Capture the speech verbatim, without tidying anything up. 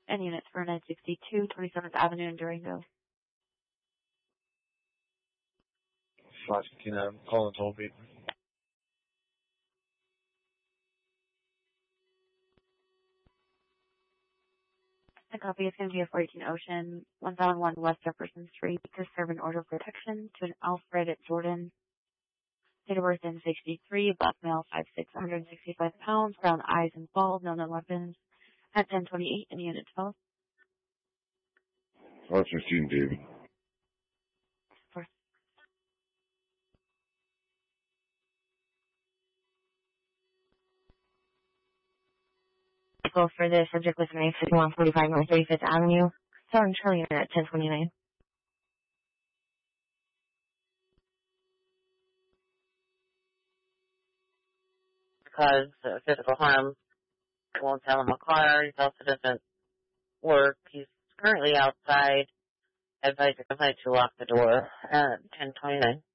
and units for nine sixty-two twenty-seventh Avenue in Durango. five fifteen, I'm calling toll beat. The copy is going to be a four eighteen Ocean, one thousand one West Jefferson Street, to serve an order of protection to an Alfred Jordan. Date of birth in sixty-three, black male, five six, one hundred sixty-five pounds, brown eyes and bald, no known weapons, at ten twenty-eight in Unit twelve. five fifteen, David. For Go for the subject with nine fifty-one forty-five North thirty-fifth Avenue, starting Charlie at ten twenty-nine. Because uh, physical harm won't tell him a car. He also doesn't work. He's currently outside. I advise your complaint to lock the door at ten twenty-nine.